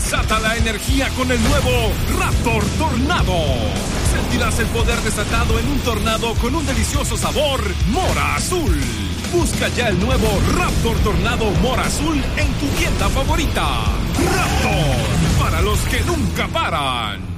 Desata la energía con el nuevo Raptor Tornado. Sentirás el poder desatado en un tornado con un delicioso sabor mora azul. Busca ya el nuevo Raptor Tornado Mora Azul en tu tienda favorita. Raptor, para los que nunca paran.